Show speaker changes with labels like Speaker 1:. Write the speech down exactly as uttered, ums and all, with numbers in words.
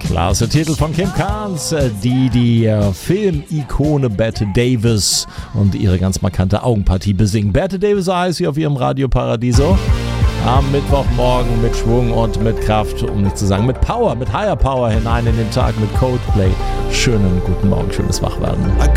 Speaker 1: Klasse Titel von Kim Carnes, die die äh, Filmikone Bette Davis und ihre ganz markante Augenpartie besingen. Bette Davis heißt sie auf ihrem Radio Paradiso. Am Mittwochmorgen mit Schwung und mit Kraft, um nicht zu sagen mit Power, mit Higher Power hinein in den Tag mit Coldplay. Schönen guten Morgen, schönes Wachwerden.